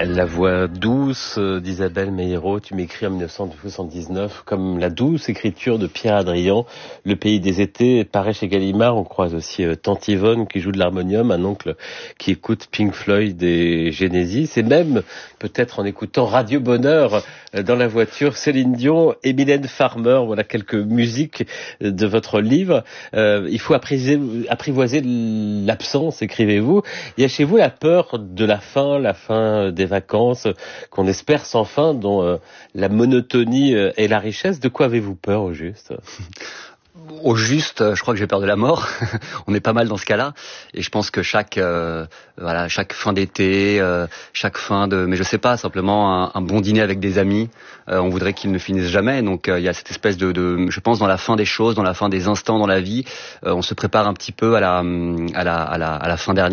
La voix douce d'Isabelle Meillerault, tu m'écris en 1979 comme la douce écriture de Pierre Adrian. Le pays des étés paraît chez Gallimard. On croise aussi Tante Yvonne qui joue de l'harmonium, un oncle qui écoute Pink Floyd et Genesis. Et même, peut-être en écoutant Radio Bonheur dans la voiture, Céline Dion et Mylène Farmer. Voilà quelques musiques de votre livre. Il faut apprivoiser l'absence, écrivez-vous. Il y a chez vous la peur de la fin des vacances qu'on espère sans fin, dont la monotonie est la richesse. De quoi avez-vous peur au juste ? Au juste, je crois que j'ai peur de la mort. On est pas mal dans ce cas-là, et je pense que chaque fin d'été, mais je sais pas, simplement un bon dîner avec des amis, on voudrait qu'il ne finisse jamais. Donc il y a cette espèce de, je pense, dans la fin des choses, dans la fin des instants dans la vie, on se prépare un petit peu à la fin dernière.